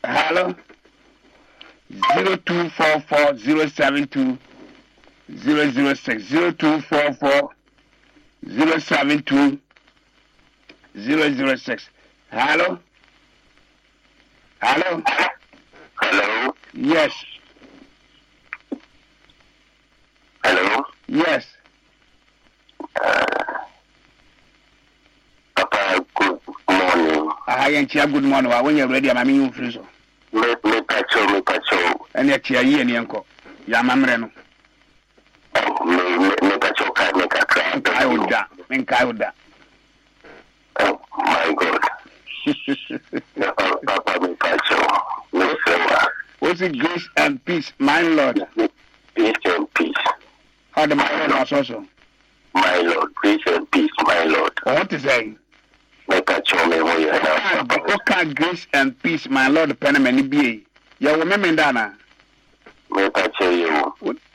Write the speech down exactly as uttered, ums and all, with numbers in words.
Hello. Zero two four four zero seven two zero zero six zero two four four zero seven two zero zero six. Hello. Hello. Hello. Yes. Hello. Yes. Uh, Papa, good morning. I am here. Good morning. When you're ready, I'm in your freezer. Me me pacho me pacho. And you're here, you and Yanko. Yamamreno. Me me me pacho card me card. I would da. And I would da. Oh my God. Papa me pacho. Me sema. What's it? Grace and peace, my Lord. Peace and peace. How the my Lord was also. My Lord, peace and peace, my Lord. What to say? Me pacho me mo ya na. What kind grace and peace, my Lord, the pen and B A? You remember that? Me pacho you.